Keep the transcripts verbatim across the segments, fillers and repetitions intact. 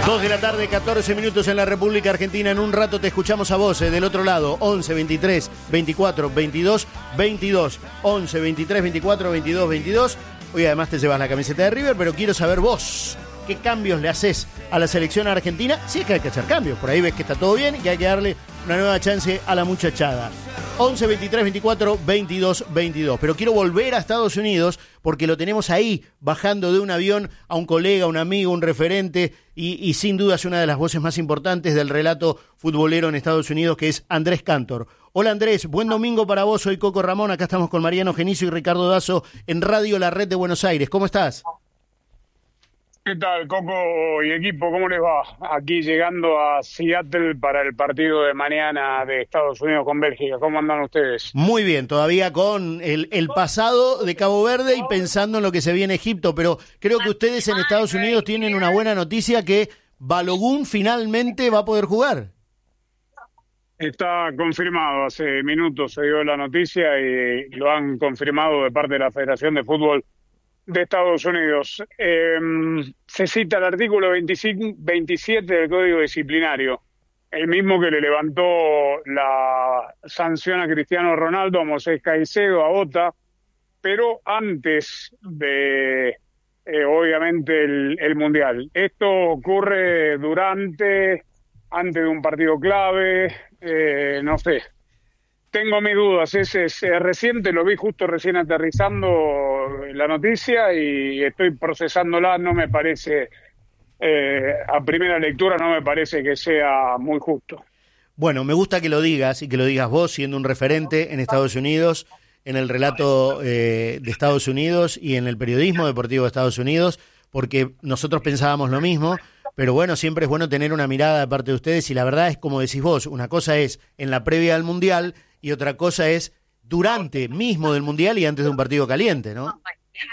dos de la tarde, catorce minutos en la República Argentina. En un rato te escuchamos a vos, eh, del otro lado. once, veintitrés, veinticuatro, veintidós, veintidós. once, veintitrés, veinticuatro, veintidós, veintidós. Hoy además te llevas la camiseta de River, pero quiero saber vos, ¿qué cambios le haces a la selección argentina? Si es que hay que hacer cambios. Por ahí ves que está todo bien y que hay que darle una nueva chance a la muchachada. once, veintitrés, veinticuatro, veintidós, veintidós. Pero quiero volver a Estados Unidos porque lo tenemos ahí, bajando de un avión a un colega, un amigo, un referente y, y sin duda es una de las voces más importantes del relato futbolero en Estados Unidos, que es Andrés Cantor. Hola Andrés, buen domingo para vos, soy Coco Ramón, acá estamos con Mariano Genicio y Ricardo Dazo en Radio La Red de Buenos Aires. ¿Cómo estás? ¿Qué tal, Coco y equipo? ¿Cómo les va? Aquí llegando a Seattle para el partido de mañana de Estados Unidos con Bélgica. ¿Cómo andan ustedes? Muy bien, todavía con el, el pasado de Cabo Verde y pensando en lo que se viene Egipto, pero creo que ustedes en Estados Unidos tienen una buena noticia, que Balogun finalmente va a poder jugar. Está confirmado, hace minutos se dio la noticia y lo han confirmado de parte de la Federación de Fútbol de Estados Unidos. Eh, se cita el artículo veinticinco, veintisiete del Código Disciplinario, el mismo que le levantó la sanción a Cristiano Ronaldo, a Moisés Caicedo, a Ota, pero antes de, eh, obviamente, el, el Mundial. Esto ocurre durante, antes de un partido clave, eh, no sé. Tengo mis dudas, es, es, es reciente, lo vi justo recién aterrizando la noticia y estoy procesándola, no me parece, eh, a primera lectura no me parece que sea muy justo. Bueno, me gusta que lo digas y que lo digas vos, siendo un referente en Estados Unidos, en el relato eh, de Estados Unidos y en el periodismo deportivo de Estados Unidos, porque nosotros pensábamos lo mismo. Pero bueno, siempre es bueno tener una mirada de parte de ustedes y la verdad es como decís vos, una cosa es en la previa del Mundial y otra cosa es durante mismo del Mundial y antes de un partido caliente, ¿no?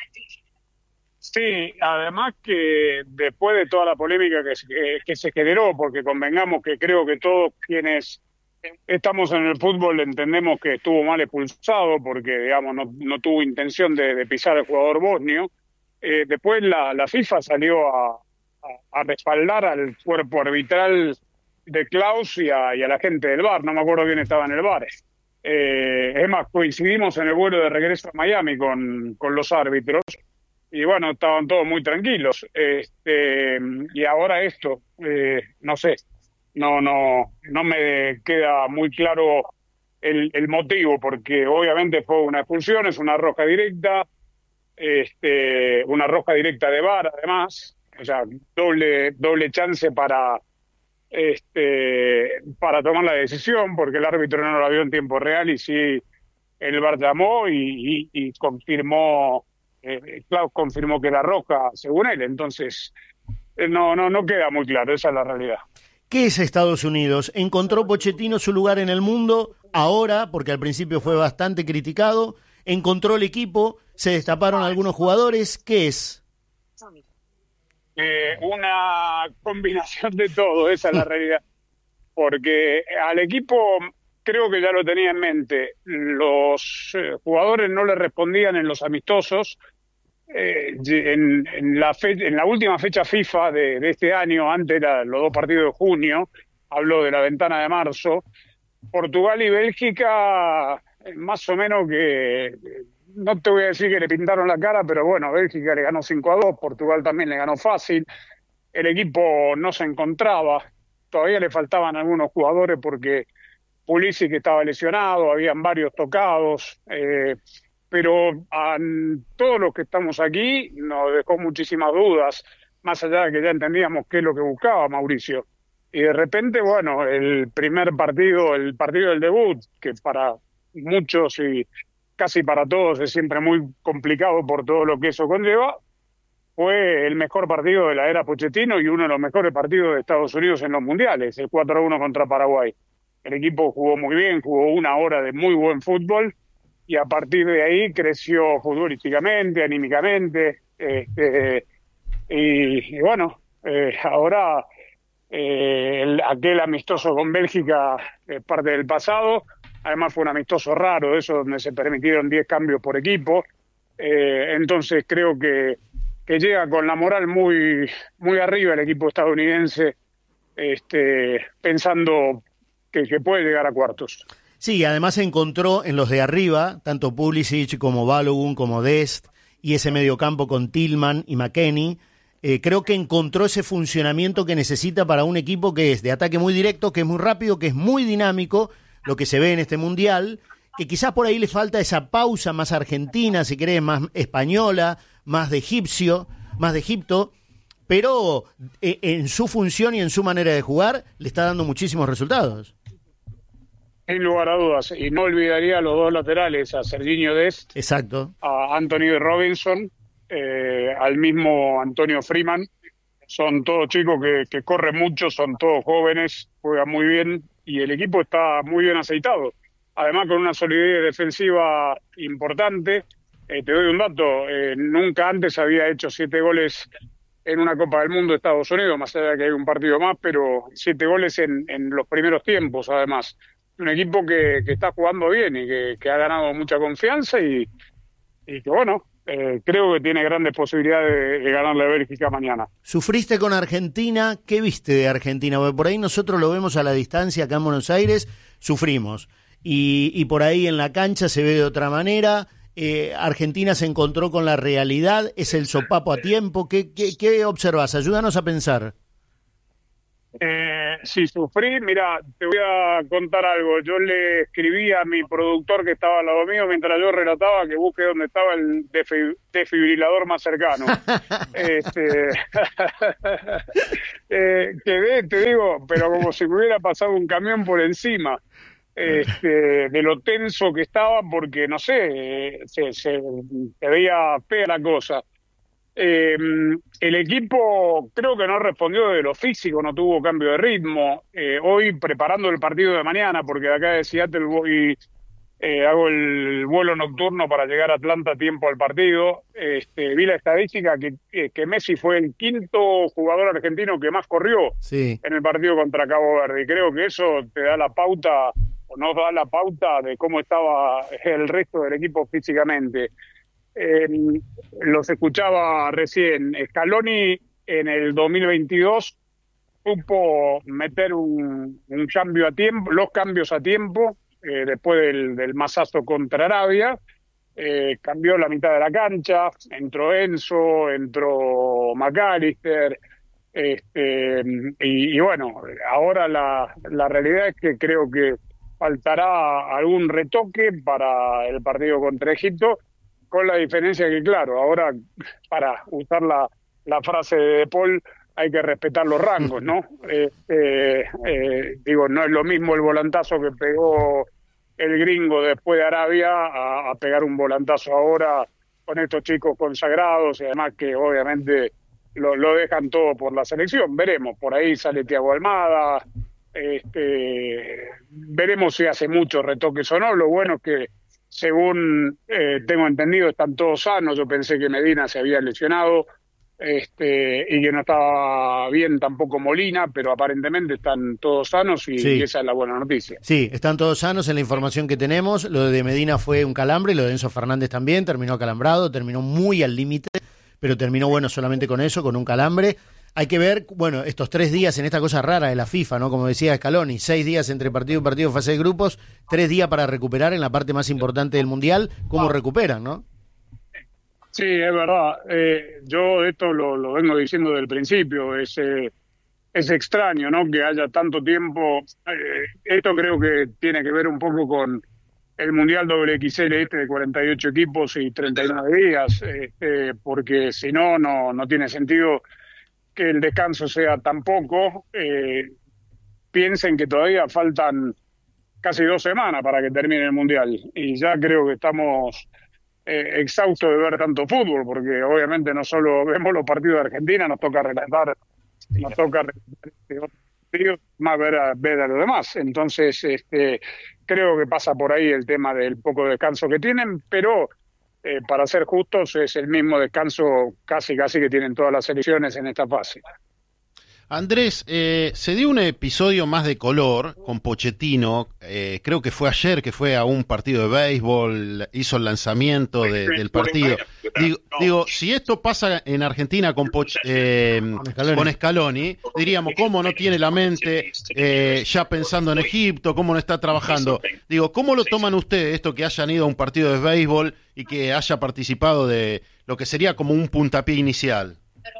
Sí, además que después de toda la polémica que, que, que se generó, porque convengamos que creo que todos quienes estamos en el fútbol entendemos que estuvo mal expulsado porque, digamos, no, no tuvo intención de, de pisar al jugador bosnio, eh, después la, la FIFA salió a a respaldar al cuerpo arbitral de Klaus y a, y a la gente del V A R, no me acuerdo quién estaba en el V A R. Eh, es más, coincidimos en el vuelo de regreso a Miami con, con los árbitros y bueno, estaban todos muy tranquilos. Este, y ahora esto, eh, no sé, no, no, no me queda muy claro el, el motivo, porque obviamente fue una expulsión, es una roja directa, este, una roja directa de V A R además. O sea, doble doble chance para este para tomar la decisión, porque el árbitro no la vio en tiempo real y sí el V A R llamó y, y, y confirmó, eh, Klaus confirmó que era roja según él. Entonces, eh, no, no, no queda muy claro, esa es la realidad. ¿Qué es Estados Unidos? ¿Encontró Pochettino su lugar en el mundo ahora, porque al principio fue bastante criticado? ¿Encontró el equipo? ¿Se destaparon algunos jugadores? ¿Qué es? Eh, una combinación de todo, esa es la realidad, porque al equipo creo que ya lo tenía en mente, los eh, jugadores no le respondían en los amistosos, eh, en, en, la fe, en la última fecha FIFA de, de este año, antes de los dos partidos de junio, hablo de la ventana de marzo, Portugal y Bélgica más o menos que... No te voy a decir que le pintaron la cara, pero bueno, Bélgica le ganó cinco a dos, Portugal también le ganó fácil, el equipo no se encontraba, todavía le faltaban algunos jugadores porque Pulisic estaba lesionado, habían varios tocados, eh, pero a todos los que estamos aquí nos dejó muchísimas dudas, más allá de que ya entendíamos qué es lo que buscaba Mauricio. Y de repente, bueno, el primer partido, el partido del debut, que para muchos y casi para todos es siempre muy complicado por todo lo que eso conlleva, fue el mejor partido de la era Pochettino y uno de los mejores partidos de Estados Unidos en los mundiales, el cuatro a uno contra Paraguay. El equipo jugó muy bien, jugó una hora de muy buen fútbol y a partir de ahí creció futbolísticamente, anímicamente, este, y, y bueno, eh, ahora eh, el, aquel amistoso con Bélgica es parte del pasado. Además fue un amistoso raro, eso donde se permitieron diez cambios por equipo. Eh, entonces creo que que llega con la moral muy, muy arriba el equipo estadounidense, este, pensando que, que puede llegar a cuartos. Sí, además se encontró en los de arriba, tanto Pulisic como Balogun, como Dest, y ese mediocampo con Tillman y McKennie. Eh, creo que encontró ese funcionamiento que necesita para un equipo que es de ataque muy directo, que es muy rápido, que es muy dinámico, lo que se ve en este Mundial, que quizás por ahí le falta esa pausa más argentina, si querés, más española, más de egipcio, más de Egipto, pero eh, en su función y en su manera de jugar le está dando muchísimos resultados. Sin lugar a dudas, y no olvidaría a los dos laterales, a Serginho Dest, exacto, a Anthony Robinson, eh, al mismo Antonio Freeman. Son todos chicos que, que corren mucho, son todos jóvenes, juegan muy bien y el equipo está muy bien aceitado. Además con una solidez defensiva importante. Eh, te doy un dato, eh, nunca antes había hecho siete goles en una Copa del Mundo de Estados Unidos, más allá de que hay un partido más, pero siete goles en, en los primeros tiempos además. Un equipo que, que está jugando bien y que, que ha ganado mucha confianza y, y que bueno, eh, creo que tiene grandes posibilidades de, de ganarle a Bélgica mañana. Sufriste con Argentina, ¿qué viste de Argentina? Porque por ahí nosotros lo vemos a la distancia acá en Buenos Aires, sufrimos y, y por ahí en la cancha se ve de otra manera. Eh, Argentina se encontró con la realidad, es el sopapo a tiempo. ¿Qué, qué, qué observas? Ayúdanos a pensar. Eh, sí, sufrí. Mira, te voy a contar algo. Yo le escribí a mi productor que estaba al lado mío mientras yo relataba que busque dónde estaba el defi- desfibrilador más cercano. este, eh, quedé, te digo, pero como si me hubiera pasado un camión por encima. Este, de lo tenso que estaba, porque no sé, se, se, se veía fea la cosa. Eh, el equipo creo que no respondió de lo físico, no tuvo cambio de ritmo. Eh, hoy preparando el partido de mañana, porque de acá de Seattle voy, eh, hago el vuelo nocturno para llegar a Atlanta a tiempo al partido. Este, vi la estadística que, que, que Messi fue el quinto jugador argentino que más corrió sí. en el partido contra Cabo Verde. Y creo que eso te da la pauta, o nos da la pauta de cómo estaba el resto del equipo físicamente. Eh, los escuchaba recién. Scaloni en el dos mil veintidós supo meter un, un cambio a tiempo, los cambios a tiempo, eh, después del, del masazo contra Arabia. Eh, cambió la mitad de la cancha, entró Enzo, entró McAllister, este, y, y bueno, ahora la, la realidad es que creo que faltará algún retoque para el partido contra Egipto, con la diferencia que, claro, ahora, para usar la, la frase de Paul, hay que respetar los rangos, ¿no? Eh, eh, eh, digo, no es lo mismo el volantazo que pegó el gringo después de Arabia a, a pegar un volantazo ahora con estos chicos consagrados y además que obviamente lo, lo dejan todo por la selección. Veremos, por ahí sale Thiago Almada, este, veremos si hace muchos retoques o no. Lo bueno es que, según eh, tengo entendido, están todos sanos. Yo pensé que Medina se había lesionado este, y que no estaba bien tampoco Molina, pero aparentemente están todos sanos y, sí. y esa es la buena noticia. Sí, están todos sanos en la información que tenemos. Lo de Medina fue un calambre, lo de Enzo Fernández también, terminó acalambrado, terminó muy al límite, pero terminó bueno solamente con eso, con un calambre. Hay que ver, bueno, estos tres días en esta cosa rara de la FIFA, ¿no? Como decía Scaloni, seis días entre partido y partido, fase de grupos, tres días para recuperar en la parte más importante del Mundial. ¿Cómo recuperan, no? Sí, es verdad. Eh, yo esto lo, lo vengo diciendo desde el principio. Es, eh, es extraño, ¿no? Que haya tanto tiempo. Eh, esto creo que tiene que ver un poco con el Mundial doble equis ele este de cuarenta y ocho equipos y treinta y nueve días, eh, eh, porque si no, no, no tiene sentido que el descanso sea tan poco. Eh, piensen que todavía faltan casi dos semanas para que termine el Mundial y ya creo que estamos eh, exhaustos de ver tanto fútbol, porque obviamente no solo vemos los partidos de Argentina, nos toca relatar, nos toca relatar más ver a, ver a los demás. Entonces este, creo que pasa por ahí el tema del poco descanso que tienen, pero Eh, para ser justos, es el mismo descanso casi casi que tienen todas las selecciones en esta fase. Andrés, eh, se dio un episodio más de color con Pochettino, eh, creo que fue ayer, que fue a un partido de béisbol, hizo el lanzamiento de, del partido. Digo, digo, si esto pasa en Argentina con, Poch, eh, con Scaloni, diríamos, ¿cómo no tiene la mente eh, ya pensando en Egipto? ¿Cómo no está trabajando? Digo, ¿cómo lo toman ustedes esto que hayan ido a un partido de béisbol y que haya participado de lo que sería como un puntapié inicial?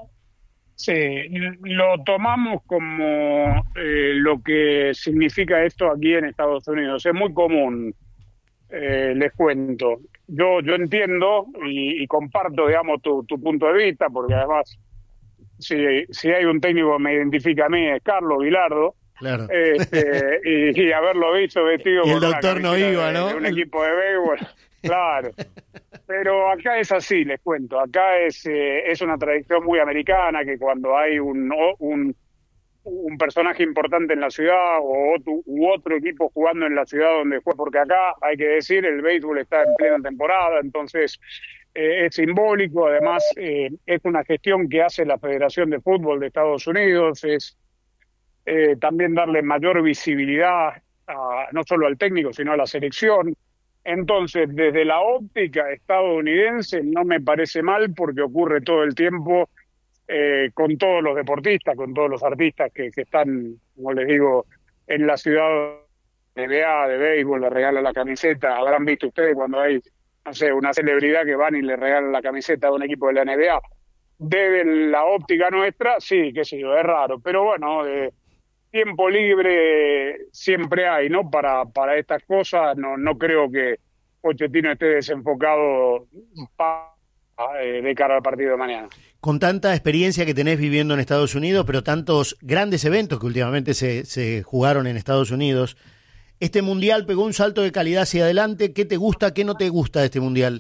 Sí, lo tomamos como eh, lo que significa esto aquí en Estados Unidos. Es muy común, eh, les cuento. Yo yo entiendo y, y comparto, digamos, tu, tu punto de vista, porque además, si, si hay un técnico que me identifica a mí, es Carlos Bilardo. Claro. Este, y, y haberlo visto vestido y el con doctor una no iba, de, ¿no? de un equipo de béisbol. Claro. Pero acá es así, les cuento. Acá es eh, es una tradición muy americana que cuando hay un, un un personaje importante en la ciudad o otro, u otro equipo jugando en la ciudad donde fue, porque acá hay que decir, el béisbol está en plena temporada, entonces eh, es simbólico. Además, eh, es una gestión que hace la Federación de Fútbol de Estados Unidos, es eh, también darle mayor visibilidad a, no solo al técnico, sino a la selección. Entonces, desde la óptica estadounidense no me parece mal, porque ocurre todo el tiempo eh, con todos los deportistas, con todos los artistas que, que están, como les digo, en la ciudad de N B A, de béisbol, le regalan la camiseta. Habrán visto ustedes cuando hay, no sé, una celebridad que van y le regalan la camiseta de un equipo de la N B A. Desde la óptica nuestra, sí, qué sé yo, es raro, pero bueno, eh, tiempo libre siempre hay, ¿no? Para para estas cosas. No no creo que Pochettino esté desenfocado pa, eh, de cara al partido de mañana. Con tanta experiencia que tenés viviendo en Estados Unidos, pero tantos grandes eventos que últimamente se, se jugaron en Estados Unidos, este Mundial pegó un salto de calidad hacia adelante. ¿Qué te gusta, qué no te gusta de este Mundial?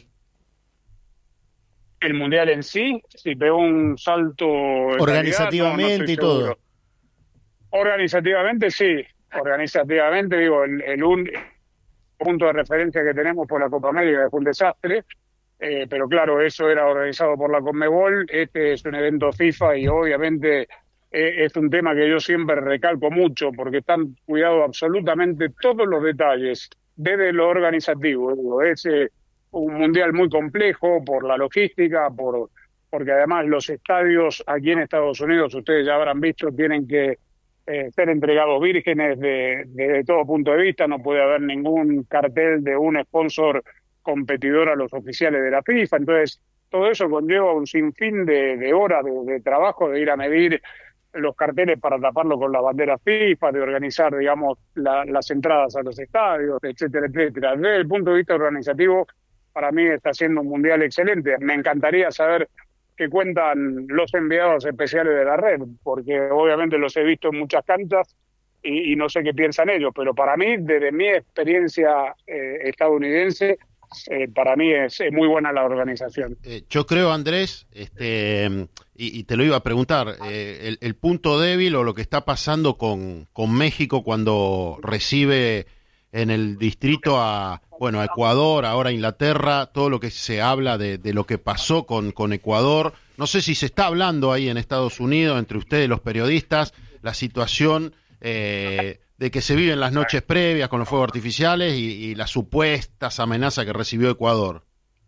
El Mundial en sí, sí pegó un salto de organizativamente calidad, no, no y todo. seguro. Organizativamente sí, organizativamente digo, el, el un punto de referencia que tenemos por la Copa América fue un desastre, eh, pero claro, eso era organizado por la Conmebol. Este es un evento FIFA y obviamente eh, es un tema que yo siempre recalco mucho, porque están cuidados absolutamente todos los detalles, desde lo organizativo. Digo, es eh, un mundial muy complejo por la logística, por porque además los estadios aquí en Estados Unidos, ustedes ya habrán visto, tienen que Eh, ser entregados vírgenes de, de, de todo punto de vista. No puede haber ningún cartel de un sponsor competidor a los oficiales de la FIFA. Entonces, todo eso conlleva un sinfín de, de horas de, de trabajo, de ir a medir los carteles para taparlo con la bandera FIFA, de organizar, digamos, la, las entradas a los estadios, etcétera, etcétera. Desde el punto de vista organizativo, para mí está siendo un mundial excelente. Me encantaría saber que cuentan los enviados especiales de la red, porque obviamente los he visto en muchas canchas y, y no sé qué piensan ellos, pero para mí, desde mi experiencia eh, estadounidense, eh, para mí es, es muy buena la organización. Eh, yo creo, Andrés, este, y, y te lo iba a preguntar, eh, el, el punto débil o lo que está pasando con, con México cuando recibe en el distrito a, bueno, a Ecuador, ahora a Inglaterra, todo lo que se habla de, de lo que pasó con, con Ecuador. No sé si se está hablando ahí en Estados Unidos, entre ustedes los periodistas, la situación eh, de que se viven las noches previas con los fuegos artificiales y, y las supuestas amenazas que recibió Ecuador.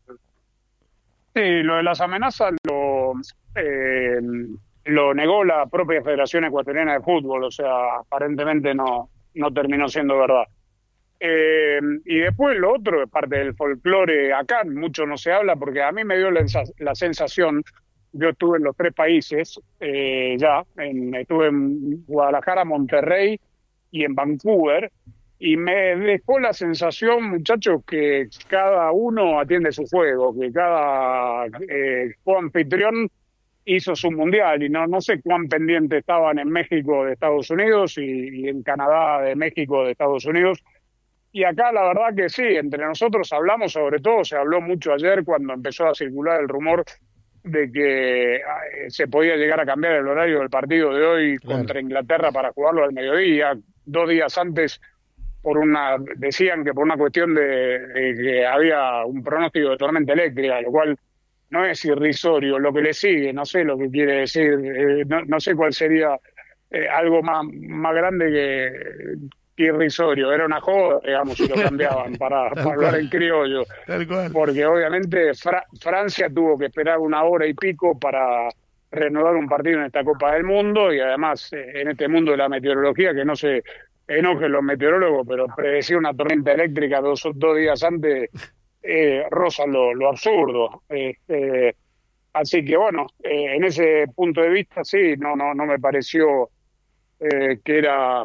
Sí, lo de las amenazas lo, eh, lo negó la propia Federación Ecuatoriana de Fútbol, o sea, aparentemente no, no terminó siendo verdad. Eh, y después lo otro es parte del folclore. Acá mucho no se habla, porque a mí me dio la, la sensación, yo estuve en los tres países eh, ya, en, estuve en Guadalajara, Monterrey y en Vancouver, y me dejó la sensación, muchachos, que cada uno atiende su juego, que cada eh, coanfitrión hizo su mundial, y no no sé cuán pendientes estaban en México de Estados Unidos y, y en Canadá de México de Estados Unidos. Y acá la verdad que sí, entre nosotros hablamos, sobre todo se habló mucho ayer cuando empezó a circular el rumor de que eh, se podía llegar a cambiar el horario del partido de hoy claro. contra Inglaterra para jugarlo al mediodía. Dos días antes, por una decían que por una cuestión de, de que había un pronóstico de tormenta eléctrica, lo cual no es irrisorio lo que le sigue, no sé lo que quiere decir, eh, no, no sé cuál sería eh, algo más, más grande que, que irrisorio. Era una joda, digamos, si lo cambiaban para, para hablar en criollo. Tal cual. Porque obviamente Fra- Francia tuvo que esperar una hora y pico para reanudar un partido en esta Copa del Mundo, y además eh, en este mundo de la meteorología, que no se enojen los meteorólogos, pero predecir una tormenta eléctrica dos, dos días antes eh, roza lo, lo absurdo. Este, así que bueno, eh, en ese punto de vista sí, no, no, no me pareció eh, que era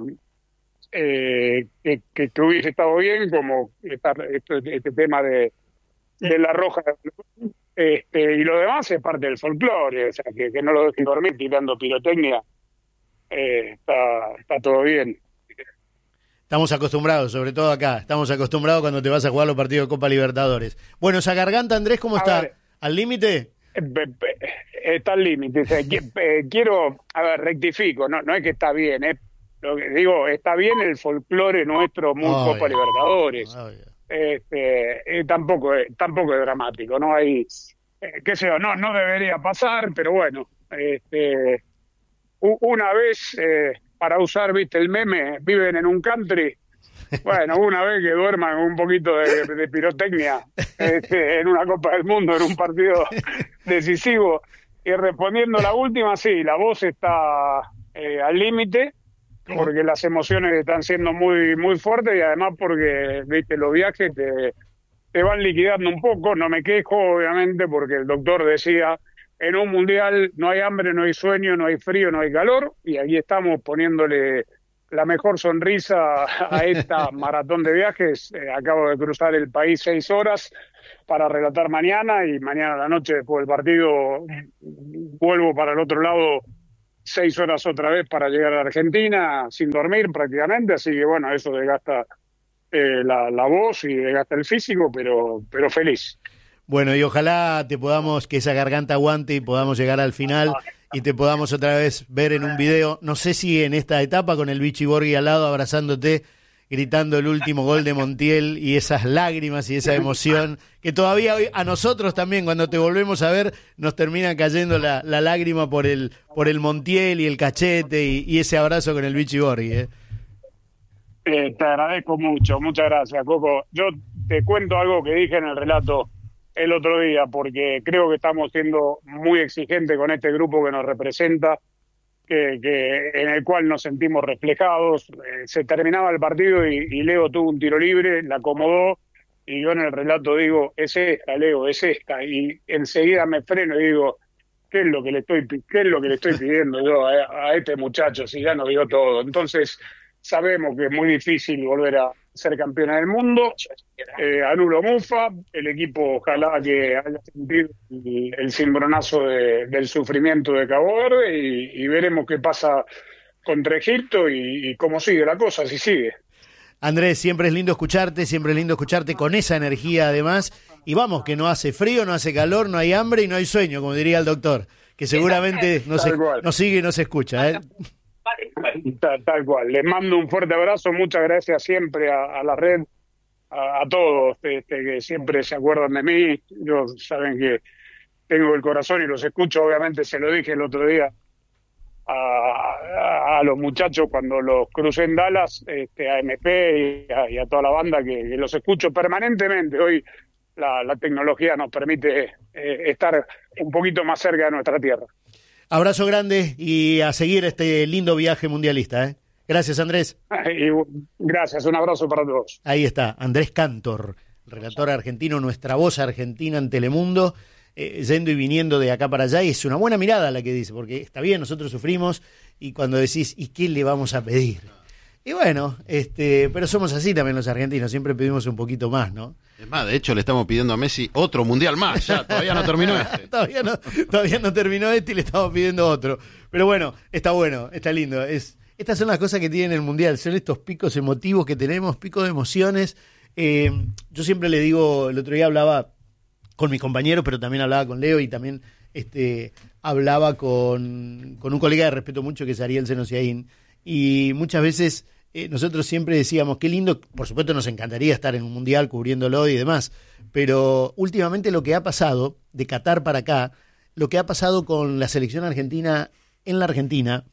eh, que, que, que hubiese estado bien, como esta, este, este tema de, de la roja. Este, y lo demás es parte del folclore, o sea, que, que no lo dejen dormir tirando pirotecnia, eh, está, está todo bien. Estamos acostumbrados, sobre todo acá, estamos acostumbrados cuando te vas a jugar los partidos de Copa Libertadores. Bueno, esa garganta, Andrés, ¿cómo A está? ver, ¿Al límite? eh, pe- pe- está al límite. O sea, qui- eh, quiero, a ver, rectifico, no, no es que está bien, eh, lo que digo, está bien el folclore nuestro muy Obvio. Copa Libertadores. Obvio. Este, eh, tampoco es, tampoco es dramático, no hay, eh, qué sé yo, no, no debería pasar, pero bueno, este, u- una vez, eh, para usar, viste, el meme, viven en un country, bueno, una vez que duerman un poquito de, de pirotecnia este, en una Copa del Mundo, en un partido decisivo. Y respondiendo a la última, sí, la voz está eh, al límite, porque las emociones están siendo muy muy fuertes, y además porque, viste, los viajes te, te van liquidando un poco. No me quejo, obviamente, porque el doctor decía, en un mundial no hay hambre, no hay sueño, no hay frío, no hay calor, y aquí estamos poniéndole la mejor sonrisa a esta maratón de viajes. Eh, acabo de cruzar el país seis horas para relatar mañana, y mañana a la noche, después del partido, vuelvo para el otro lado seis horas otra vez para llegar a Argentina, sin dormir prácticamente. Así que bueno, eso desgasta eh, la, la voz y desgasta el físico, pero, pero feliz. Bueno, y ojalá te podamos, que esa garganta aguante y podamos llegar al final y te podamos otra vez ver en un video, no sé si en esta etapa con el Vichy Borghi al lado abrazándote, gritando el último gol de Montiel, y esas lágrimas y esa emoción que todavía hoy a nosotros también, cuando te volvemos a ver, nos termina cayendo la, la lágrima por el por el Montiel y el cachete y, y ese abrazo con el Vichy Borghi, ¿eh? Eh, te agradezco mucho, muchas gracias, Coco. Yo te cuento algo que dije en el relato el otro día, porque creo que estamos siendo muy exigentes con este grupo que nos representa, que, que en el cual nos sentimos reflejados. Eh, se terminaba el partido y, y Leo tuvo un tiro libre, la acomodó, y yo en el relato digo, es esta, Leo, es esta, y enseguida me freno y digo, ¿qué es lo que le estoy, qué es lo que le estoy pidiendo yo a, a este muchacho si ya nos dio todo? Entonces, sabemos que es muy difícil volver a ser campeona del mundo. Eh, anulo Mufa, el equipo ojalá que haya sentido el, el cimbronazo de, del sufrimiento de Cabo Verde, y, y veremos qué pasa contra Egipto y, y cómo sigue la cosa, si sigue. Andrés, siempre es lindo escucharte, siempre es lindo escucharte con esa energía además, y vamos, que no hace frío, no hace calor, no hay hambre y no hay sueño, como diría el doctor, que seguramente nos, Tal cual. nos sigue y nos escucha, ¿eh? Tal, tal cual. Les mando un fuerte abrazo, muchas gracias siempre a, a la red, a, a todos este, que siempre se acuerdan de mí. Yo saben que tengo el corazón y los escucho, obviamente se lo dije el otro día a, a, a los muchachos cuando los crucé en Dallas, este, a M P y a, y a toda la banda, que, que los escucho permanentemente. Hoy la, la tecnología nos permite eh, estar un poquito más cerca de nuestra tierra. Abrazo grande y a seguir este lindo viaje mundialista, ¿eh? Gracias, Andrés. Y gracias, un abrazo para todos. Ahí está, Andrés Cantor, relator argentino, nuestra voz argentina en Telemundo, eh, yendo y viniendo de acá para allá, y es una buena mirada la que dice, porque está bien, nosotros sufrimos, y cuando decís, ¿y qué le vamos a pedir? Y bueno, este, pero somos así también los argentinos, siempre pedimos un poquito más, ¿no? Es más, de hecho le estamos pidiendo a Messi otro mundial más, ya, todavía no terminó este. todavía, no, todavía no terminó este y le estamos pidiendo otro. Pero bueno, está bueno, está lindo. Es, estas son las cosas que tiene el mundial, son estos picos emotivos que tenemos, picos de emociones. Eh, yo siempre le digo, el otro día hablaba con mis compañeros, pero también hablaba con Leo y también este, hablaba con, con un colega que respeto mucho, que es Ariel Senosiaín, y muchas veces eh, nosotros siempre decíamos, qué lindo, por supuesto nos encantaría estar en un mundial cubriéndolo y demás, pero últimamente lo que ha pasado, de Qatar para acá, lo que ha pasado con la selección argentina en la Argentina,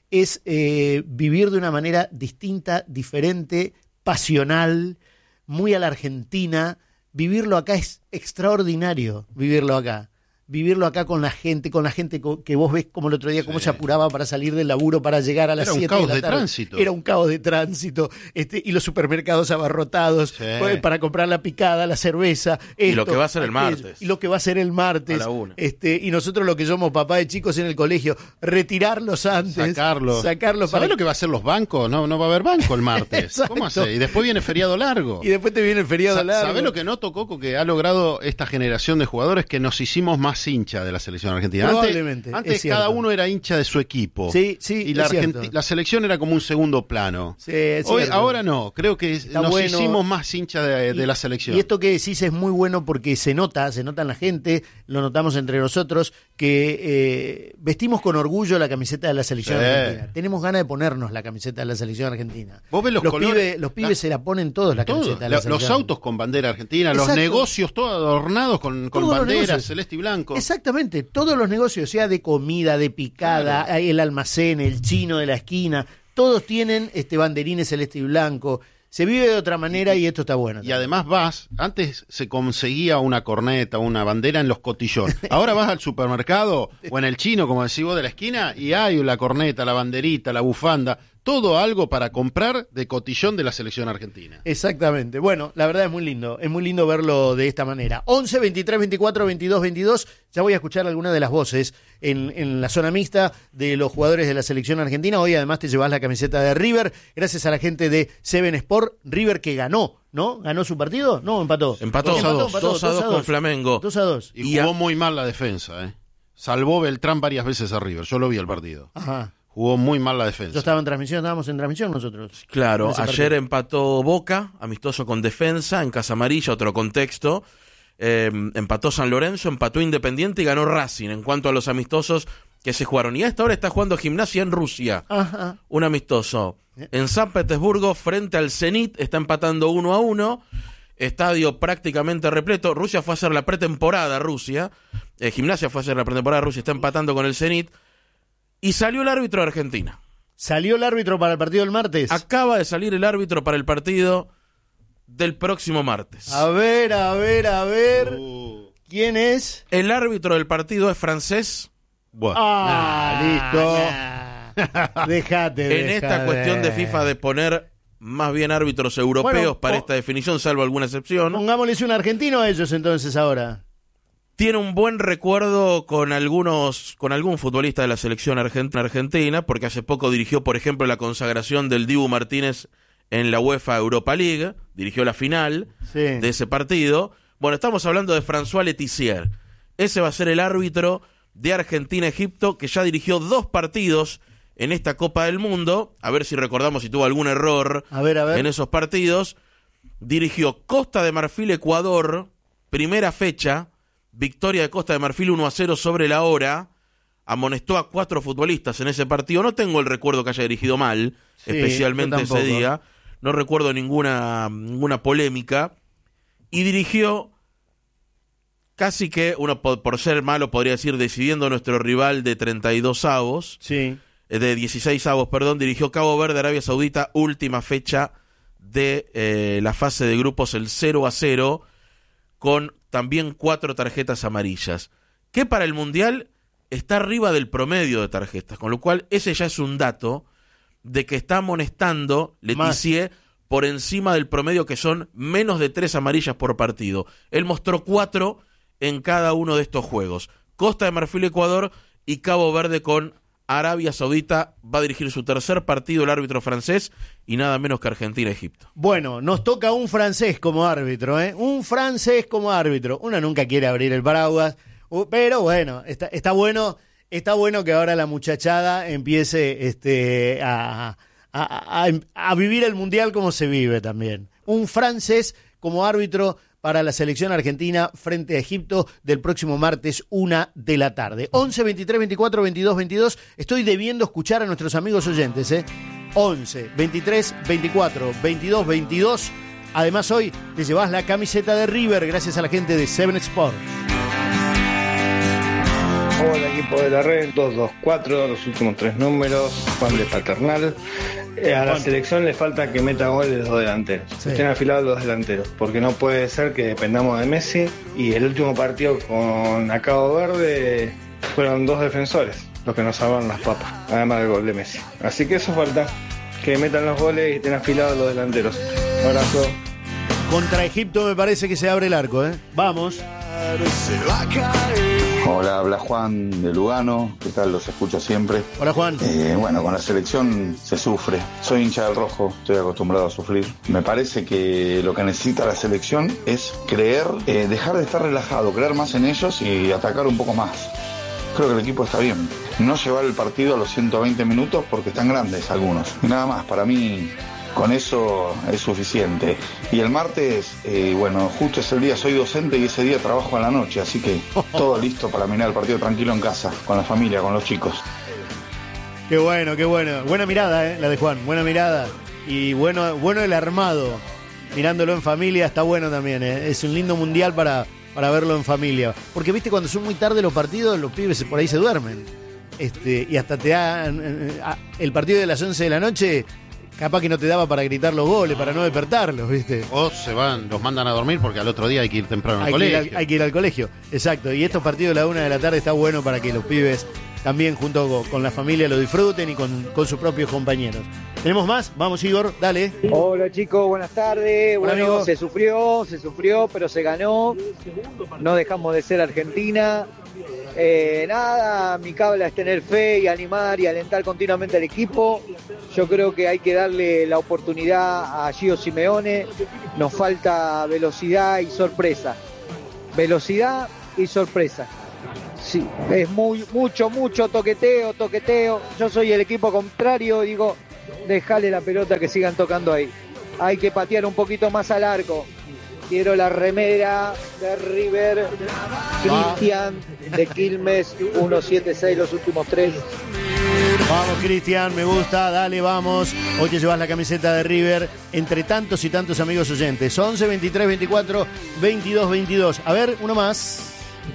es eh, vivir de una manera distinta, diferente, pasional, muy a la Argentina. Vivirlo acá es extraordinario, vivirlo acá. Vivirlo acá con la gente, con la gente que vos ves como el otro día, sí. cómo se apuraba para salir del laburo, para llegar a las siete de la tarde. Era un caos de tránsito. Era un caos de tránsito. Este, y los supermercados abarrotados sí. para comprar la picada, la cerveza. Esto, y lo que va a ser el martes. Y lo que va a ser el martes. A la una. Este, y nosotros lo que somos papá de chicos en el colegio, retirarlos antes. Sacarlos. Sacarlos ¿Sabés para... lo que va a hacer los bancos? No, no va a haber banco el martes. ¿Cómo hace? Y después viene feriado largo. Y después te viene el feriado Sa- largo. ¿Sabés lo que noto, Coco? Que ha logrado esta generación de jugadores que nos hicimos más hincha de la selección argentina. Probablemente. Antes, antes cada uno era hincha de su equipo. Sí, sí. Y la, Argenti- la selección era como un segundo plano. Sí, es Hoy, cierto. ahora no. Creo que Está nos bueno. hicimos más hincha de, de y, la selección. Y esto que decís es muy bueno porque se nota, se nota en la gente, lo notamos entre nosotros, que eh, vestimos con orgullo la camiseta de la selección Sí. argentina. Tenemos ganas de ponernos la camiseta de la selección argentina. Vos ves los, los colores, pibes, los pibes la, se la ponen todos la todo, camiseta de la la, selección. Los autos con bandera argentina, Exacto. los negocios todos adornados con, con banderas celeste y blanco. Exactamente, todos los negocios, sea de comida, de picada, claro. el almacén, el chino de la esquina, todos tienen este banderines celeste y blanco. Se vive de otra manera y esto está bueno. Y además vas, antes se conseguía una corneta, una bandera en los cotillones. Ahora vas al supermercado o en el chino, como decís vos, de la esquina, y hay la corneta, la banderita, la bufanda, todo algo para comprar de cotillón de la selección argentina. Exactamente. Bueno, la verdad es muy lindo, es muy lindo verlo de esta manera. once, veintitrés, veinticuatro, veintidós, veintidós, ya voy a escuchar algunas de las voces en, en la zona mixta de los jugadores de la selección argentina. Hoy además te llevas la camiseta de River, gracias a la gente de Seven Sport, River que ganó, ¿no? ¿Ganó su partido? No, empató. Empató, dos a dos, dos a dos con Flamengo. dos a dos. Y, y jugó a... muy mal la defensa, ¿eh? Salvó Beltrán varias veces a River, yo lo vi el partido. Ajá. Jugó muy mal la defensa. Yo estaba en transmisión, estábamos en transmisión nosotros. Claro, ayer partido. Empató Boca, amistoso con Defensa, en Casa Amarilla, otro contexto. Eh, empató San Lorenzo, empató Independiente y ganó Racing en cuanto a los amistosos que se jugaron. Y a esta hora está jugando Gimnasia en Rusia. Ajá. Un amistoso. En San Petersburgo, frente al Zenit, está empatando uno a uno. Estadio prácticamente repleto. Rusia fue a hacer la pretemporada, Rusia. Eh, Gimnasia fue a hacer la pretemporada, Rusia está empatando con el Zenit. Y salió el árbitro de Argentina. ¿Salió el árbitro para el partido del martes? Acaba de salir el árbitro para el partido del próximo martes. A ver, a ver, a ver. Uh. ¿Quién es? El árbitro del partido es francés. Bueno. Ah, nah, listo. Nah. Dejate. En esta cuestión de FIFA de poner más bien árbitros europeos bueno, para esta definición, salvo alguna excepción. Pongámosles un argentino a ellos entonces ahora. Tiene un buen recuerdo con algunos, con algún futbolista de la selección argentina, porque hace poco dirigió, por ejemplo, la consagración del Dibu Martínez en la UEFA Europa League, dirigió la final sí. de ese partido. Bueno, estamos hablando de François Letizier. Ese va a ser el árbitro de Argentina-Egipto, que ya dirigió dos partidos en esta Copa del Mundo. A ver si recordamos si tuvo algún error a ver, a ver. en esos partidos. Dirigió Costa de Marfil-Ecuador, primera fecha. Victoria de Costa de Marfil uno a cero sobre la hora. Amonestó a cuatro futbolistas en ese partido. No tengo el recuerdo que haya dirigido mal, sí, especialmente ese día. No recuerdo ninguna, ninguna polémica. Y dirigió, casi que, uno por, por ser malo podría decir, decidiendo a nuestro rival de treinta y dos avos. Sí. De dieciséis avos, perdón. Dirigió Cabo Verde, Arabia Saudita, última fecha de eh, la fase de grupos, el cero a cero, con también cuatro tarjetas amarillas, que para el Mundial está arriba del promedio de tarjetas, con lo cual ese ya es un dato de que está amonestando Letizier por encima del promedio, que son menos de tres amarillas por partido. Él mostró cuatro en cada uno de estos juegos. Costa de Marfil, Ecuador y Cabo Verde con Arabia Saudita. Va a dirigir su tercer partido el árbitro francés y nada menos que Argentina-Egipto. Bueno, nos toca un francés como árbitro, ¿eh? Un francés como árbitro. Uno nunca quiere abrir el paraguas, pero bueno, está, está bueno, está bueno que ahora la muchachada empiece este, a, a, a, a vivir el Mundial como se vive también. Un francés como árbitro para la selección argentina frente a Egipto del próximo martes, una de la tarde. once, veintitrés, veinticuatro, veintidós, veintidós. Estoy debiendo escuchar a nuestros amigos oyentes, ¿eh? once, veintitrés, veinticuatro, veintidós, veintidós. Además, hoy te llevas la camiseta de River gracias a la gente de Seven Sports. Hola equipo de la red, dos dos cuatro, los últimos tres números, Juan de Paternal. Eh, a la selección le falta que meta goles los dos delanteros, sí. Estén afilados los delanteros, porque no puede ser que dependamos de Messi y el último partido con a Cabo Verde fueron dos defensores los que nos salvaron las papas, además del gol de Messi. Así que eso falta, que metan los goles y estén afilados los delanteros. Un abrazo. Contra Egipto me parece que se abre el arco, ¿eh? Vamos. Hola, habla Juan de Lugano, ¿qué tal? Los escucho siempre. Hola Juan. Eh, bueno, con la selección se sufre. Soy hincha del rojo, estoy acostumbrado a sufrir. Me parece que lo que necesita la selección es creer, eh, dejar de estar relajado, creer más en ellos y atacar un poco más. Creo que el equipo está bien. No llevar el partido a los ciento veinte minutos porque están grandes algunos. Y nada más, para mí con eso es suficiente. Y el martes, eh, bueno, justo ese día soy docente y ese día trabajo a la noche, así que todo listo para mirar el partido tranquilo en casa, con la familia, con los chicos. Qué bueno, qué bueno. Buena mirada, eh, la de Juan, buena mirada. Y bueno, bueno el armado. Mirándolo en familia está bueno también, eh. Es un lindo mundial para, para verlo en familia. Porque viste, cuando son muy tarde los partidos, los pibes por ahí se duermen. Este, y hasta te dan el partido de las once de la noche. Capaz que no te daba para gritar los goles, para no despertarlos, ¿viste? O se van, los mandan a dormir porque al otro día hay que ir temprano al hay colegio. Que ir al, hay que ir al colegio, exacto. Y estos partidos de la una de la tarde está bueno para que los pibes también junto con, con la familia lo disfruten y con, con sus propios compañeros. ¿Tenemos más? Vamos, Igor, dale. Hola chicos, buenas tardes. Hola, bueno, amigo. Se sufrió, se sufrió, pero se ganó. No dejamos de ser Argentina. Eh, nada, mi cabla es tener fe y animar y alentar continuamente al equipo. Yo creo que hay que darle la oportunidad a Gio Simeone. Nos falta velocidad y sorpresa. Velocidad y sorpresa. Sí, es muy, mucho, mucho toqueteo, toqueteo. Yo soy el equipo contrario, digo, dejale la pelota que sigan tocando ahí. Hay que patear un poquito más al arco. Quiero la remera de River, Cristian de Quilmes, uno siete seis los últimos tres. Vamos, Cristian, me gusta, dale, vamos. Hoy te llevas la camiseta de River entre tantos y tantos amigos oyentes. once, veintitrés, veinticuatro, veintidós, veintidós. A ver, uno más.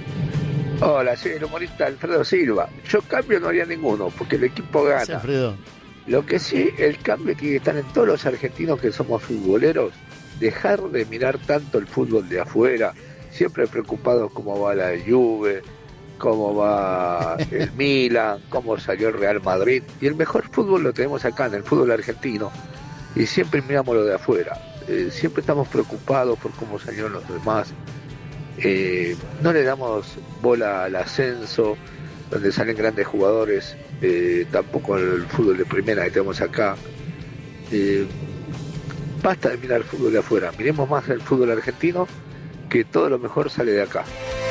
Hola, soy el humorista Alfredo Silva. Yo cambio no haría ninguno, porque el equipo gana. Sí, Alfredo. Lo que sí, el cambio que están en todos los argentinos que somos futboleros, dejar de mirar tanto el fútbol de afuera, siempre preocupados cómo va la Juve, cómo va el Milan, cómo salió el Real Madrid. Y el mejor fútbol lo tenemos acá, en el fútbol argentino. Y siempre miramos lo de afuera. Eh, siempre estamos preocupados por cómo salieron los demás. Eh, no le damos bola al ascenso, donde salen grandes jugadores, eh, tampoco el fútbol de primera que tenemos acá. Eh, basta de mirar el fútbol de afuera, miremos más el fútbol argentino, que todo lo mejor sale de acá.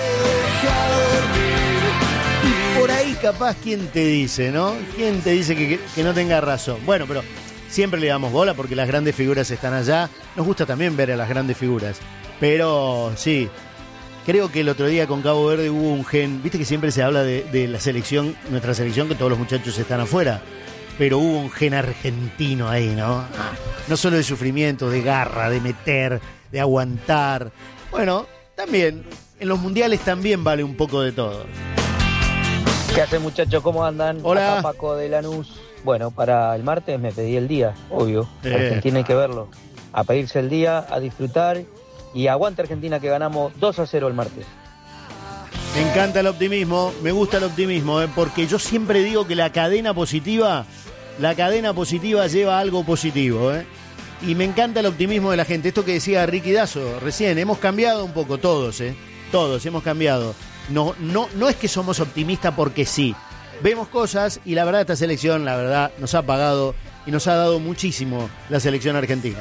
Y por ahí capaz, ¿quién te dice, no? ¿Quién te dice que, que, que no tenga razón? Bueno, pero siempre le damos bola porque las grandes figuras están allá. Nos gusta también ver a las grandes figuras. Pero sí, creo que el otro día con Cabo Verde hubo un gen. Viste que siempre se habla de, de la selección, nuestra selección, que todos los muchachos están afuera. Pero hubo un gen argentino ahí, ¿no? No solo de sufrimiento, de garra, de meter, de aguantar. Bueno, también, en los mundiales también vale un poco de todo. ¿Qué hacen muchachos? ¿Cómo andan? Hola. Acá Paco de Lanús. Bueno, para el martes me pedí el día, obvio. Eh. Argentina hay que verlo. A pedirse el día, a disfrutar. Y aguante Argentina que ganamos dos a cero el martes. Me encanta el optimismo, me gusta el optimismo, ¿eh? Porque yo siempre digo que la cadena positiva, la cadena positiva lleva algo positivo, ¿eh? Y me encanta el optimismo de la gente. Esto que decía Ricky Dazo recién, hemos cambiado un poco todos, ¿eh? Todos hemos cambiado. No, no, no es que somos optimistas porque sí. Vemos cosas y la verdad esta selección, la verdad, nos ha pagado y nos ha dado muchísimo la selección argentina.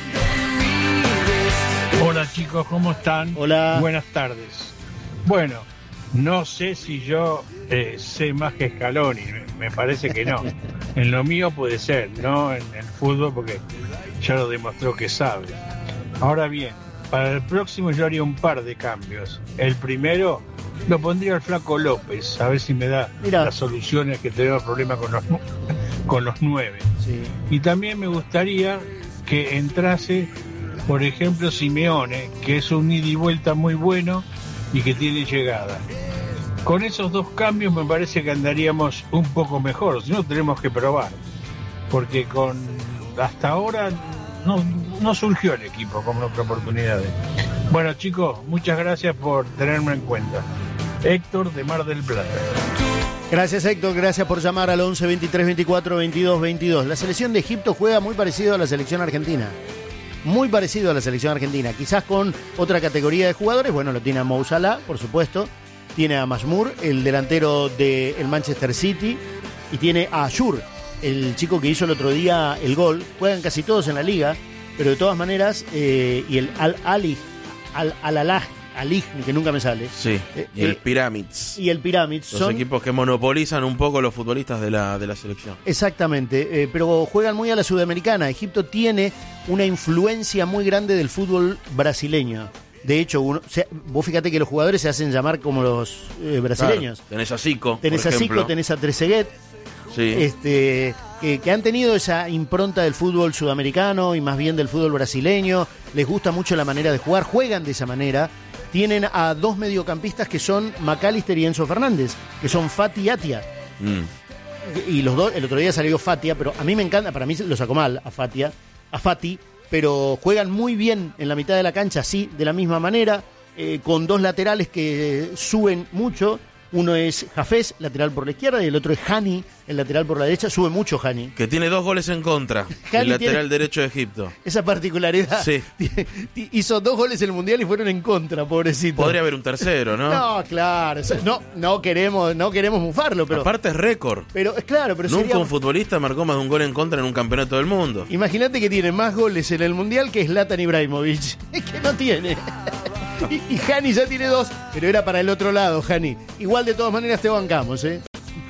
Hola chicos, ¿cómo están? Hola. Buenas tardes. Bueno, no sé si yo eh, sé más que Scaloni, me parece que no. En lo mío puede ser, no en el fútbol porque ya lo demostró que sabe. Ahora bien, para el próximo yo haría un par de cambios. El primero lo pondría al Flaco López, a ver si me da Mirá. las soluciones que tenemos problema con los, con los nueve. Sí. Y también me gustaría que entrase, por ejemplo, Simeone, que es un ida y vuelta muy bueno y que tiene llegada. con esos dos cambios me parece que andaríamos un poco mejor, si no tenemos que probar, porque con hasta ahora no, no surgió el equipo con otras oportunidades. Bueno, chicos, muchas gracias por tenerme en cuenta. Héctor de Mar del Plata. Gracias, Héctor, gracias por llamar al once veintitrés veinticuatro veintidós veintidós. La selección de Egipto juega muy parecido a la selección argentina. Muy parecido a la selección argentina, quizás con otra categoría de jugadores. Bueno, lo tiene a Mo Salah, por supuesto. Tiene a Masmour, el delantero del Manchester City. Y tiene a Ashur, el chico que hizo el otro día el gol. Juegan casi todos en la liga, pero de todas maneras, eh, y el Al-Ali, Al-Alaj, Al que nunca me sale. Sí, y el Pyramids. Y el Pyramids. Los son equipos que monopolizan un poco los futbolistas de la, de la selección. Exactamente, eh, pero juegan muy a la sudamericana. Egipto tiene una influencia muy grande del fútbol brasileño. De hecho, uno, o sea, vos fíjate que los jugadores se hacen llamar como los eh, brasileños. Claro, tenés a Zico, Tenés por a ejemplo. Zico, tenés a Trezeguet. Sí. Este, que, que han tenido esa impronta del fútbol sudamericano y más bien del fútbol brasileño. Les gusta mucho la manera de jugar, juegan de esa manera. Tienen a dos mediocampistas que son McAllister y Enzo Fernández, que son Fati y Atia. Mm. Y los dos, el otro día salió Fatia, pero a mí me encanta, para mí lo sacó mal a Fatia, a Fati, pero juegan muy bien en la mitad de la cancha, sí, de la misma manera, eh, con dos laterales que suben mucho. Uno es Hafez, lateral por la izquierda, y el otro es Hani, el lateral por la derecha. Sube mucho Hani. Que tiene dos goles en contra, el lateral derecho de Egipto. Esa particularidad. Sí. Hizo dos goles en el Mundial y fueron en contra, pobrecito. Podría haber un tercero, ¿no? No, claro. No, no queremos, no queremos mufarlo, pero. Aparte es récord. Pero es claro, pero nunca sería... un futbolista marcó más de un gol en contra en un campeonato del mundo. Imagínate que tiene más goles en el Mundial que Zlatan Ibrahimovic. Es que no tiene. Y, y Hani ya tiene dos, pero era para el otro lado, Hani. Igual de todas maneras te bancamos, ¿eh?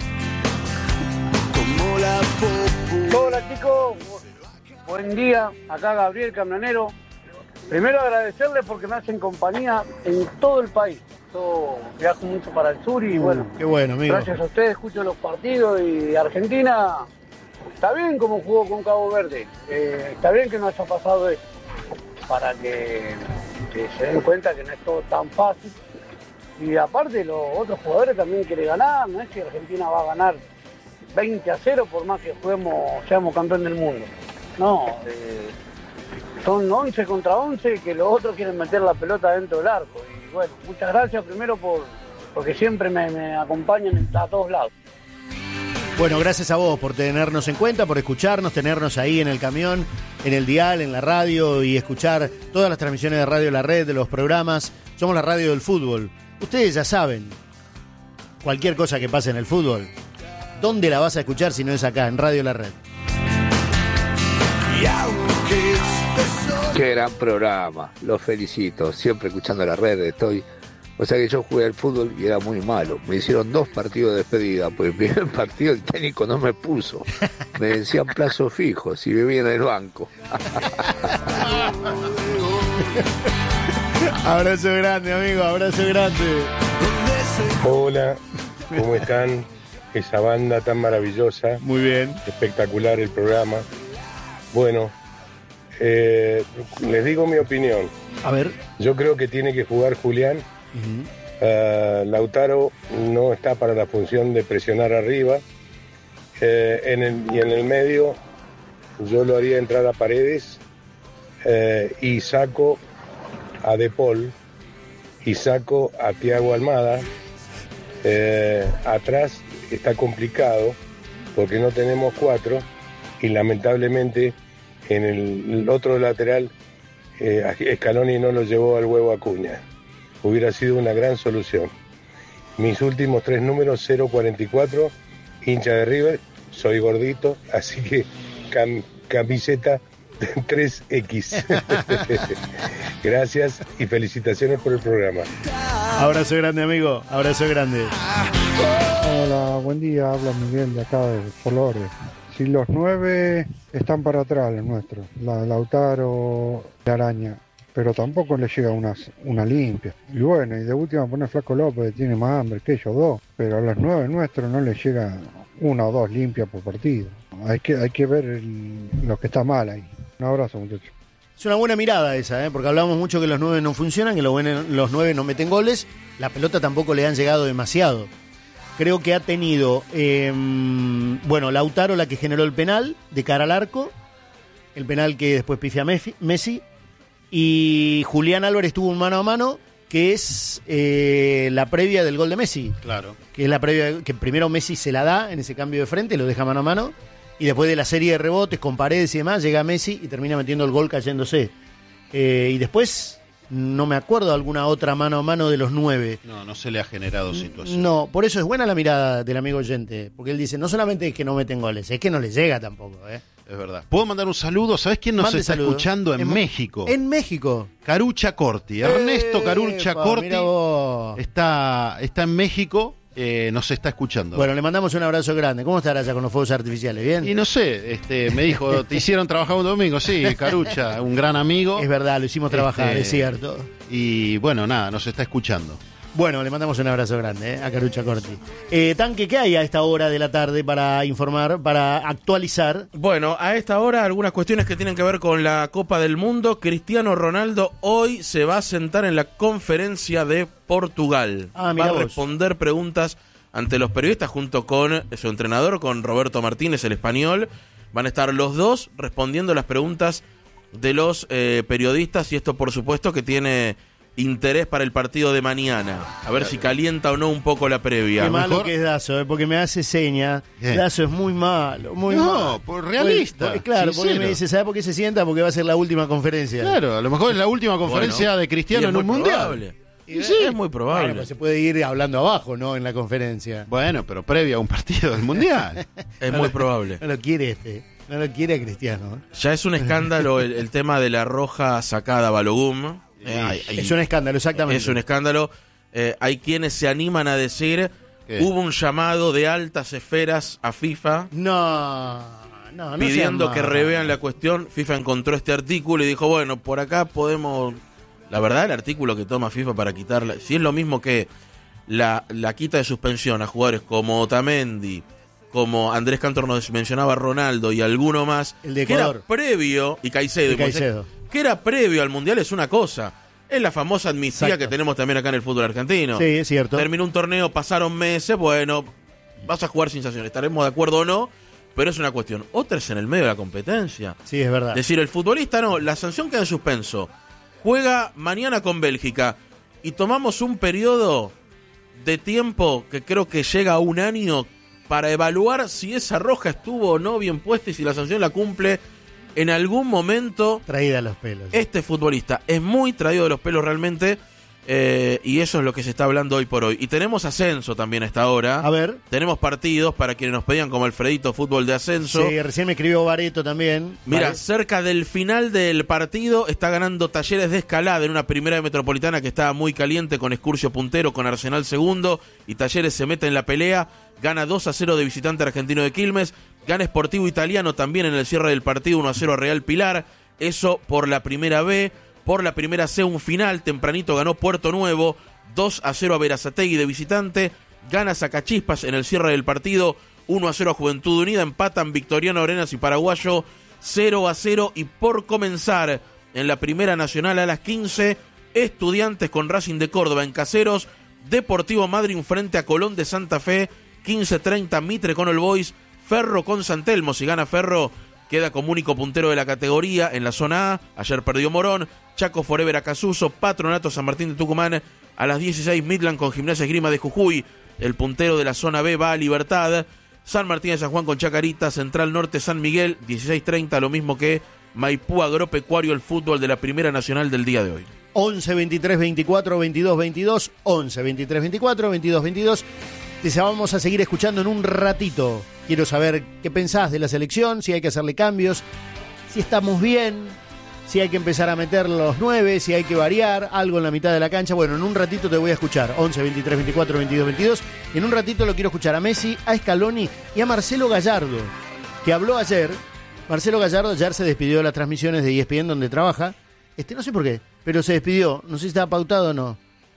Hola chicos, buen día, acá Gabriel Camionero. Primero agradecerles porque me hacen compañía en todo el país. Yo viajo mucho para el sur y bueno, qué bueno, amigo. Gracias a ustedes escucho los partidos y Argentina está bien como jugó con Cabo Verde. Eh, está bien que no haya pasado eso, para que, que se den cuenta que no es todo tan fácil. Y aparte los otros jugadores también quieren ganar, no es que Argentina va a ganar veinte a cero por más que juguemos, seamos campeón del mundo. No, eh, son once contra once que los otros quieren meter la pelota dentro del arco. Y bueno, muchas gracias primero por porque siempre me, me acompañan a todos lados. Bueno, gracias a vos por tenernos en cuenta, por escucharnos, tenernos ahí en el camión, en el dial, en la radio y escuchar todas las transmisiones de Radio La Red, de los programas. Somos la radio del fútbol. Ustedes ya saben, cualquier cosa que pase en el fútbol, ¿dónde la vas a escuchar si no es acá, en Radio La Red? Qué gran programa, los felicito, siempre escuchando La Red estoy. O sea que yo jugué al fútbol y era muy malo. Me hicieron dos partidos de despedida, porque el primer partido el técnico no me puso. Me decían plazo fijo, si vivía en el banco. Abrazo grande, amigo, abrazo grande. Hola, ¿cómo están? Esa banda tan maravillosa. Muy bien. Espectacular el programa. Bueno, eh, les digo mi opinión. A ver. Yo creo que tiene que jugar Julián. Uh-huh. uh, Lautaro no está para la función de presionar arriba. Eh, en el, y en el medio yo lo haría entrar a Paredes eh, y saco a De Paul y saco a Thiago Almada. Eh, atrás está complicado porque no tenemos cuatro y lamentablemente en el, el otro lateral eh, Scaloni no lo llevó al huevo Acuña. Hubiera sido una gran solución. Mis últimos tres números, cero cuarenta y cuatro, hincha de River, soy gordito, así que cam, camiseta tres equis. Gracias y felicitaciones por el programa. Abrazo grande, amigo, abrazo grande. Hola, buen día, habla Miguel de acá de Flores. Si los nueve están para atrás, los nuestros, la Lautaro, la Araña, pero tampoco le llega una, una limpia. Y bueno, y de última pone Flaco López, tiene más hambre que ellos dos, pero a los nueve nuestros no le llega una o dos limpias por partido. Hay que, hay que ver el, lo que está mal ahí. Un abrazo, muchachos. Es una buena mirada esa, ¿eh? Porque hablamos mucho que los nueve no funcionan, que los, buenos, los nueve no meten goles. La pelota tampoco le han llegado demasiado. Creo que ha tenido, eh, bueno, Lautaro la que generó el penal de cara al arco, el penal que después pifia Messi, y Julián Álvarez tuvo un mano a mano, que es eh, la previa del gol de Messi. Claro. Que es la previa, que primero Messi se la da en ese cambio de frente, lo deja mano a mano, y después de la serie de rebotes con Paredes y demás, llega Messi y termina metiendo el gol cayéndose. Eh, y después, no me acuerdo de alguna otra mano a mano de los nueve. No, no se le ha generado situación. No, por eso es buena la mirada del amigo oyente, porque él dice, no solamente es que no meten goles, es que no les llega tampoco, ¿eh? Es verdad. ¿Puedo mandar un saludo? ¿Sabés quién nos Mande está saludo. escuchando en, en México? En México. Carucha Corti. Ernesto Carucha Epa, Corti mira vos. está, está en México, eh, nos está escuchando. Bueno, le mandamos un abrazo grande. ¿Cómo estará allá con los fuegos artificiales? ¿Bien? Y no sé, este, me dijo, ¿te hicieron trabajar un domingo? Sí, Carucha, un gran amigo. Es verdad, lo hicimos trabajar, Este, es cierto. Y bueno, nada, nos está escuchando. Bueno, le mandamos un abrazo grande ¿eh? a Carucha Corti. Eh, Tanque, ¿qué hay a esta hora de la tarde para informar, para actualizar? Bueno, a esta hora algunas cuestiones que tienen que ver con la Copa del Mundo. Cristiano Ronaldo hoy se va a sentar en la conferencia de Portugal. Ah, va mirá a vos. responder preguntas ante los periodistas junto con su entrenador, con Roberto Martínez, el español. Van a estar los dos respondiendo las preguntas de los eh, periodistas, y esto por supuesto que tiene interés para el partido de mañana. A ver si calienta o no un poco la previa. Qué malo mejor- que es Dazo, ¿eh? Porque me hace seña. ¿Qué? Dazo es muy malo, muy No, malo. por realista, Porque- claro, porque sincero. me dice, ¿sabe por qué se sienta? Porque va a ser la última conferencia. Claro, a lo mejor es la última conferencia Bueno, de Cristiano y en es un muy mundial. probable. Y Sí, es muy probable. Bueno, pues se puede ir hablando abajo, ¿no? En la conferencia. Bueno, pero previo a un partido del mundial. Es muy probable. No lo quiere este. No lo quiere a Cristiano. ¿eh? Ya es un escándalo el, el tema de la roja sacada a Balogum. Eh, hay- hay- Es un escándalo, exactamente. Es un escándalo. Eh, hay quienes se animan a decir, ¿Qué? hubo un llamado de altas esferas a FIFA No, no, no pidiendo sean que malos. revean la cuestión. FIFA encontró este artículo y dijo, bueno, por acá podemos... La verdad, el artículo que toma FIFA para quitarla, si es lo mismo que la, la quita de suspensión a jugadores como Otamendi, como Andrés Cantor nos mencionaba, Ronaldo y alguno más, El de que era Ecuador. previo, y Caicedo, Y y Moisés, Caicedo. que era previo al Mundial, es una cosa. Es la famosa amnistía Exacto. que tenemos también acá en el fútbol argentino. Sí, es cierto. Terminó un torneo, pasaron meses, bueno, vas a jugar sin sanción, estaremos de acuerdo o no, pero es una cuestión. Otra es en el medio de la competencia. Sí, es verdad. Es decir, el futbolista no, la sanción queda en suspenso. Juega mañana con Bélgica y tomamos un periodo de tiempo que creo que llega a un año para evaluar si esa roja estuvo o no bien puesta y si la sanción la cumple. En algún momento Traída a los pelos. este futbolista es muy traído de los pelos realmente, eh, y eso es lo que se está hablando hoy por hoy. Y tenemos ascenso también a esta hora. A ver. Tenemos partidos para quienes nos pedían, como Alfredito, fútbol de ascenso. Sí, recién me escribió Bareto también. Mira, Vale. cerca del final del partido está ganando Talleres de Escalada en una primera de Metropolitana que estaba muy caliente, con Excursio puntero, con Arsenal segundo, y Talleres se mete en la pelea, gana dos a cero de visitante Argentino de Quilmes, gana Sportivo Italiano también en el cierre del partido uno a cero a Real Pilar, eso por la primera B. Por la primera C, un final, tempranito ganó Puerto Nuevo, dos a cero a Berazategui de visitante, gana Sacachispas en el cierre del partido, uno a cero a Juventud Unida, empatan Victoriano Arenas y Paraguayo, cero a cero, y por comenzar en la Primera Nacional a las quince, Estudiantes con Racing de Córdoba en Caseros, Deportivo Madryn frente a Colón de Santa Fe, quince treinta Mitre con All Boys, Ferro con San Telmo, si gana Ferro queda como único puntero de la categoría en la zona A. Ayer perdió Morón, Chaco Forever Acasuso, Patronato San Martín de Tucumán. A las dieciséis Midland con Gimnasia Esgrima de Jujuy. El puntero de la zona B va a Libertad. San Martín de San Juan con Chacarita, Central Norte San Miguel, dieciséis treinta, lo mismo que Maipú Agropecuario, el fútbol de la Primera Nacional del día de hoy. once, veintitrés, veinticuatro, veintidós, veintidós. once, veintitrés, veinticuatro, veintidós, veintidós. Te vamos a seguir escuchando en un ratito. Quiero saber qué pensás de la selección, si hay que hacerle cambios, si estamos bien, si hay que empezar a meter los nueve, si hay que variar algo en la mitad de la cancha. Bueno, en un ratito te voy a escuchar. once, veintitrés, veinticuatro, veintidós, veintidós. Y en un ratito lo quiero escuchar a Messi, a Scaloni y a Marcelo Gallardo, que habló ayer. Marcelo Gallardo ayer se despidió de las transmisiones de E S P N donde trabaja. Este, no sé por qué, pero se despidió. No sé si estaba pautado o no.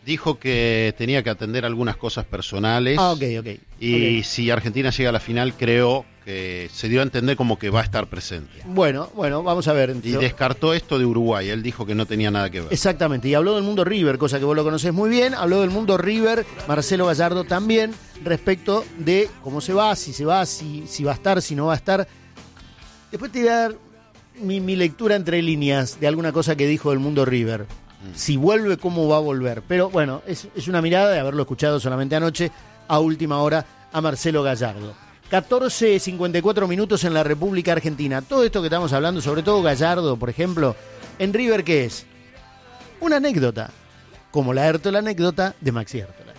Dijo que tenía que atender algunas cosas personales. Ah, ok, ok. Y okay. si Argentina llega a la final, creo que se dio a entender como que va a estar presente. Bueno, bueno, vamos a ver. Y descartó esto de Uruguay. Él dijo que no tenía nada que ver. Exactamente. Y habló del mundo River, cosa que vos lo conocés muy bien. Habló del mundo River, Marcelo Gallardo también, respecto de cómo se va, si se va, si, si va a estar, si no va a estar. Después te voy a dar mi, mi lectura entre líneas de alguna cosa que dijo del mundo River. Mm. Si vuelve, cómo va a volver. Pero bueno, es, es una mirada de haberlo escuchado solamente anoche, a última hora, a Marcelo Gallardo. catorce cincuenta y cuatro minutos en la República Argentina. Todo esto que estamos hablando, sobre todo Gallardo, por ejemplo, en River, ¿qué es? Una anécdota, como la Hértola anécdota de Maxi Hértola.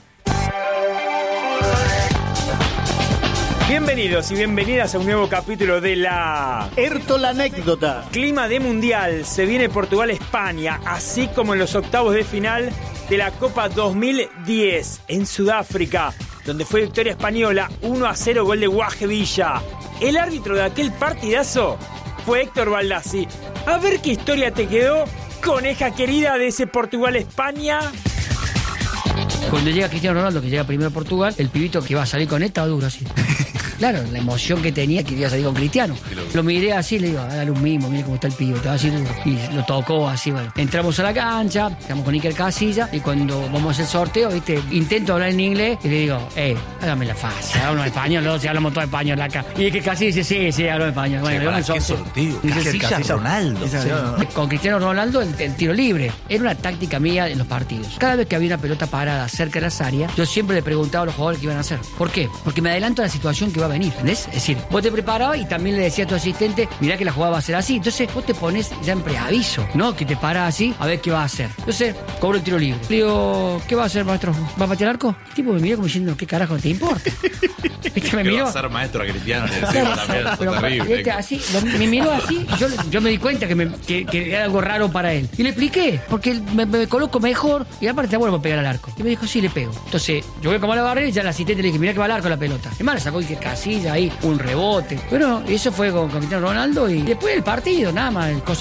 Bienvenidos y bienvenidas a un nuevo capítulo de la Hértola anécdota. Clima de Mundial. Se viene Portugal-España, así como en los octavos de final de la Copa dos mil diez en Sudáfrica, donde fue victoria española uno a cero, gol de Guaje Villa. El árbitro de aquel partidazo fue Héctor Baldassi. A ver qué historia te quedó, coneja querida, de ese Portugal-España. Cuando llega Cristiano Ronaldo, que llega primero a Portugal, el pibito que va a salir con él estaba duro así. Claro, la emoción que tenía que iba a salir con Cristiano. Lo miré así, le digo, dale un mimo, mira cómo está el pibe, te va así duro. Y lo tocó así, bueno. Entramos a la cancha, estamos con Iker Casillas, y cuando vamos a hacer el sorteo, viste, intento hablar en inglés, y le digo, eh, hágame la fácil, háblame español, no, si hablamos todo español acá. Y Iker Casillas dice, sí, sí, hablo español. Bueno, sí, le ¿qué sorteo? Casillas Ronaldo. Sí. Con Cristiano Ronaldo, el, el tiro libre. Era una táctica mía en los partidos. Cada vez que había una pelota parada cerca de las áreas, yo siempre le preguntaba a los jugadores qué iban a hacer. ¿Por qué? Porque me adelanto a la situación que va a venir, ¿entendés? Es decir, vos te preparabas y también le decías a tu asistente, mirá que la jugada va a ser así. Entonces vos te pones ya en preaviso, ¿no? Que te paras así, a ver qué va a hacer. Entonces, cobro el tiro libre. Le digo, ¿qué va a hacer, maestro? ¿Va a patear el arco? El tipo me miró como diciendo, ¿qué carajo te importa? ¿Viste? Me miró. Va a ser maestro a Cristiano, le decimos también, eso es terrible. Este, así, lo, me miró así, yo, yo me di cuenta que, me, que, que era algo raro para él. Y le expliqué, porque me, me coloco mejor y aparte está bueno para pegar al arco. Y me dijo, sí, le pego. Entonces, yo voy como a la barrera y ya el asistente le dije, mirá que va al arco la pelota. Es más, le sacó que Casilla ahí, un rebote. Bueno, eso fue con, con Cristiano Ronaldo y después del partido, nada más, cosas